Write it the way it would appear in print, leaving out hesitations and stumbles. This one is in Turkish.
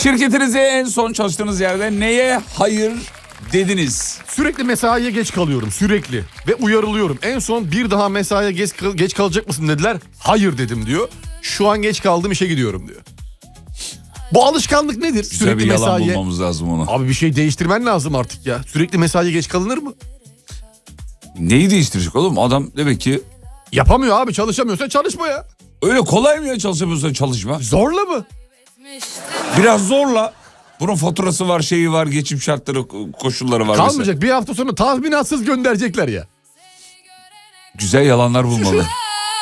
Şirketinize en son çalıştığınız yerde neye hayır dediniz? Sürekli mesaiye geç kalıyorum, sürekli. Ve uyarılıyorum. En son bir daha mesaiye geç kalacak mısın dediler. Hayır dedim diyor. Şu an geç kaldım, işe gidiyorum diyor. Bu alışkanlık nedir? Güzel Sürekli bir yalan mesaiye. bulmamız lazım onu. Abi bir şey değiştirmen lazım artık ya. Sürekli mesaiye geç kalınır mı? Neyi değiştirecek oğlum? Adam demek ki... Yapamıyor abi, çalışamıyorsa çalışma ya. Öyle kolay mı ya çalışamıyorsan çalışma? Zorla mı? Biraz zorla. Bunun faturası var, şeyi var, geçim şartları, koşulları var. Kalmayacak mesela. bir hafta sonra tazminatsız gönderecekler ya. Güzel yalanlar bulmalı.